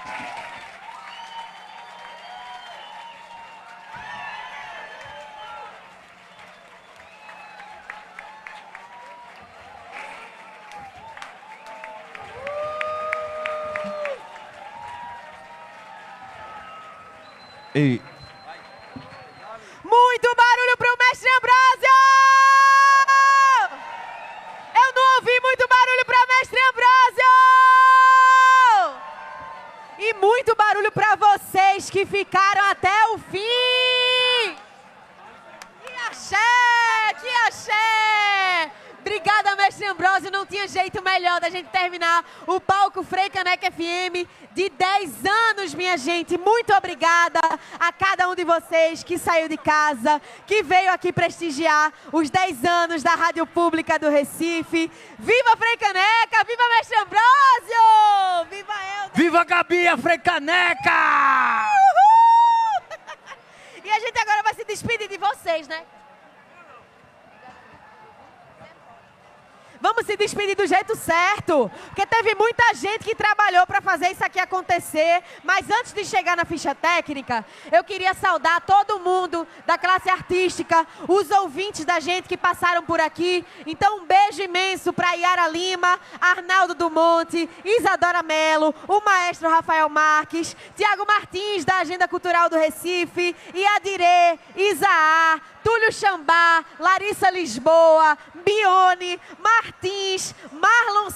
Ei. Muito barulho pro Mestre Ambrósio! Eu não ouvi muito barulho pra Mestre Ambrósio! E muito barulho pra vocês que ficaram até o fim! Que axé! Que axé! Obrigada, Mestre Ambrósio. Não tinha jeito melhor da gente terminar o palco Frei Caneca FM de 10 anos, minha gente. Muito obrigada a cada um de vocês que saiu de casa, que veio aqui prestigiar os 10 anos da Rádio Pública do Recife. Viva Frei Caneca! Viva Mestre Ambrósio! Viva Helder! Viva Gabi, a Frei Caneca! Uhul! E a gente agora vai se despedir de vocês, né? Vamos se despedir do jeito certo, porque teve muita gente que trabalhou para fazer isso aqui acontecer. Mas antes de chegar na ficha técnica, eu queria saudar todo mundo da classe artística, os ouvintes da gente que passaram por aqui. Então um beijo imenso para Yara Lima, Arnaldo Dumonte, Isadora Mello, o maestro Rafael Marques, Tiago Martins da Agenda Cultural do Recife, Iadire, Isaá, Túlio Xambá, Larissa Lisboa, Bione, Martins, Marlon